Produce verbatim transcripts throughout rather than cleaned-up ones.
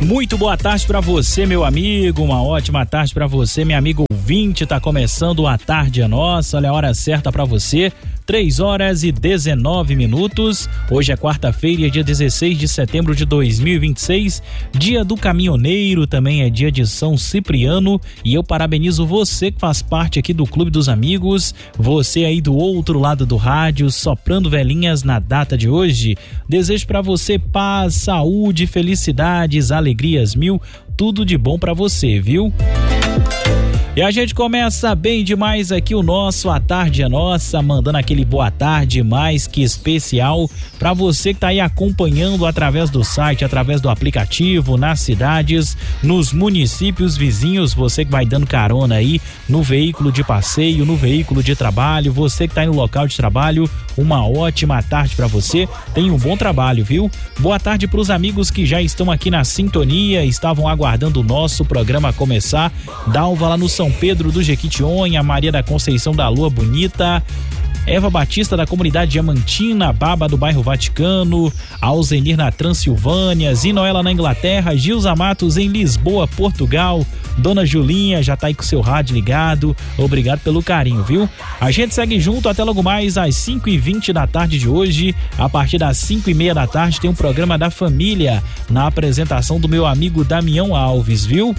Muito boa tarde para você, meu amigo, uma ótima tarde para você, meu amigo ouvinte. Tá começando a Tarde é Nossa, olha a hora certa para você, três horas e dezenove minutos. Hoje é quarta-feira, dia dezesseis de setembro de dois mil e vinte e seis, dia do caminhoneiro, também é dia de São Cipriano, e eu parabenizo você que faz parte aqui do Clube dos Amigos, você aí do outro lado do rádio, soprando velhinhas na data de hoje. Desejo para você paz, saúde, felicidades, alegrias mil, tudo de bom para você, viu? E a gente começa bem demais aqui o nosso A Tarde é Nossa, mandando aquele boa tarde mais que especial para você que tá aí acompanhando através do site, através do aplicativo, nas cidades, nos municípios vizinhos, você que vai dando carona aí no veículo de passeio, no veículo de trabalho, você que tá aí no local de trabalho, uma ótima tarde para você, tenha um bom trabalho, viu? Boa tarde para os amigos que já estão aqui na sintonia, estavam aguardando o nosso programa começar. Dalva lá no São Pedro do Jequitinhonha, Maria da Conceição da Lua Bonita, Eva Batista da comunidade Diamantina, Baba do bairro Vaticano, Alzenir na Transilvânia, Zinoela na Inglaterra, Gilza Matos em Lisboa, Portugal, Dona Julinha já tá aí com seu rádio ligado, obrigado pelo carinho, viu? A gente segue junto até logo mais às cinco e vinte da tarde de hoje. A partir das cinco e meia da tarde tem um programa da família na apresentação do meu amigo Damião Alves, viu?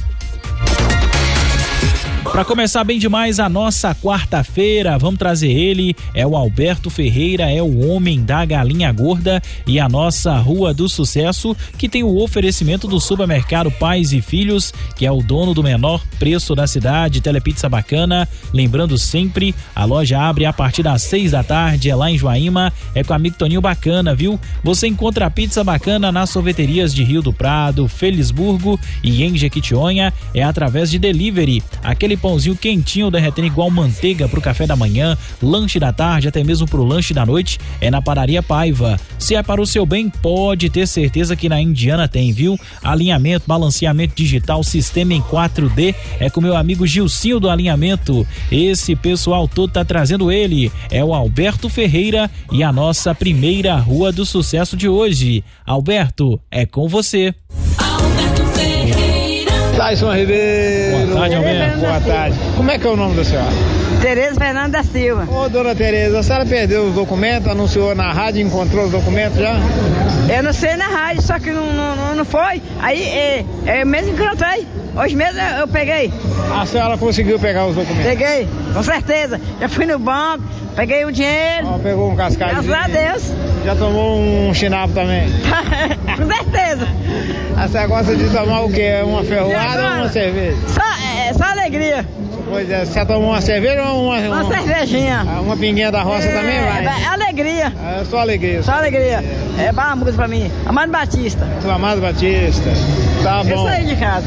Para começar bem demais a nossa quarta-feira, vamos trazer ele, é o Alberto Ferreira, é o homem da galinha gorda e a nossa Rua do Sucesso, que tem o oferecimento do supermercado Pais e Filhos, que é o dono do menor preço da cidade, Telepizza Bacana. Lembrando sempre, a loja abre a partir das seis da tarde, é lá em Joaíma, é com o amigo Toninho Bacana, viu? Você encontra a pizza bacana nas sorveterias de Rio do Prado, Felisburgo e em Jequitinhonha, é através de delivery, aquele pãozinho quentinho derretendo igual manteiga pro café da manhã, lanche da tarde, até mesmo pro lanche da noite, é na Padaria Paiva. Se é para o seu bem, pode ter certeza que na Indiana tem, viu? Alinhamento, balanceamento digital, sistema em quatro D, é com meu amigo Gilcinho do Alinhamento. Esse pessoal todo tá trazendo ele, é o Alberto Ferreira e a nossa primeira Rua do Sucesso de hoje. Alberto, é com você. Alberto Ferreira. Tyson Ribeiro. Boa tarde, Alberto. Boa tarde. Como é que é o nome da senhora? Tereza Fernanda da Silva. Ô, dona Tereza, a senhora perdeu os documentos, anunciou na rádio, encontrou os documentos já? Eu não sei na rádio, só que não, não, não foi. Aí é, eu mesmo encontrei. Hoje mesmo eu, eu peguei. A senhora conseguiu pegar os documentos? Peguei, com certeza. Já fui no banco, peguei o dinheiro. Ó, pegou um cascalho. Graças a Deus. Já tomou um chinapo também? Com certeza. A senhora gosta de tomar o quê? Uma ferroada ou uma cerveja? Só, é, só alegria. Pois é, você tomou uma cerveja ou uma... Uma, uma cervejinha. Uma pinguinha da roça é, também vai? É alegria. É só alegria. Só alegria. É, é uma música pra mim. Amado Batista. Amado Batista. Tá bom. Eu saí de casa.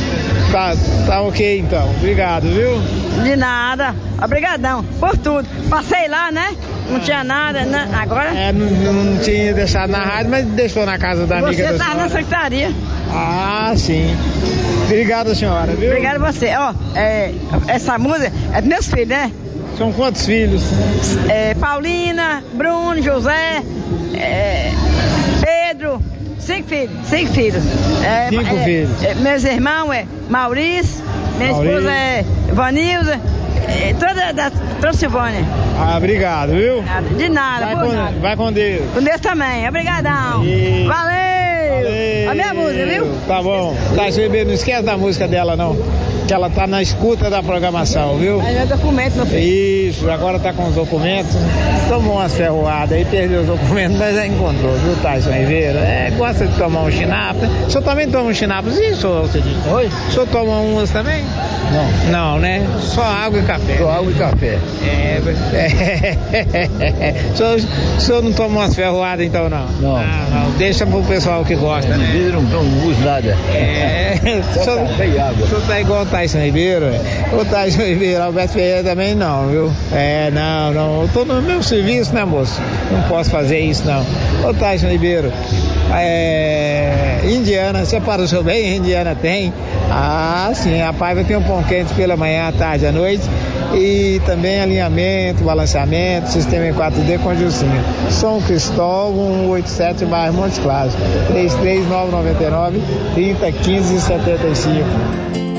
Tá, tá ok então. Obrigado, viu? De nada. Obrigadão por tudo. Passei lá, né? Não tinha nada, né? Agora... É, não, não tinha deixado na rádio, mas deixou na casa da amiga da senhora. Você tá na secretaria. Ah, sim. Obrigado, senhora, viu? Obrigado a você. Ó, é, essa música é dos meus filhos, né? São quantos filhos? É, Paulina, Bruno, José, é, Pedro, cinco filhos, cinco filhos. É, cinco é, filhos. É, meus irmãos é Maurício, minha Maurício. esposa é Vanilza, é, toda da Transilvânia. Ah, obrigado, viu? De nada, Vai por com, nada. vai com Deus. Com Deus também, obrigadão. E... Valeu! Valeu! A minha música, viu? Tá bom. Tá, não esquece da música dela, não. Que ela tá na escuta da programação, viu? Aí é documento, meu filho. Isso, agora tá com os documentos. Tomou umas ferroadas aí, perdeu os documentos, mas já encontrou, viu, Tyson Ribeiro? É, gosta de tomar um chinapo. O senhor também toma um chinapozinho, senhor Cidinho? Oi? O senhor toma umas também? Não. Não, né? Só água e café. Só água e café. É, é. O senhor, o senhor não toma umas ferroadas então, não? Não. Ah, não. Deixa pro pessoal que gosta, né? Vidro não, não uso nada. É. O senhor, café e água. o senhor tá igual o Tyson Ribeiro, é? O Tyson Ribeiro, Alberto Ferreira também não, viu? É, não, não. Eu tô no meu serviço, né, moço? Não posso fazer isso, não. Ô, Tyson Ribeiro, é, Indiana, você para o seu bem, Indiana tem. Ah, sim, a Paiva tem um pão quente pela manhã, à tarde, à noite. E também alinhamento, balanceamento, sistema em quatro D com Gilcinho. São Cristóvão, cento e oitenta e sete, bairro Montes Claros. três três nove nove nove, trinta, quinze, setenta e cinco.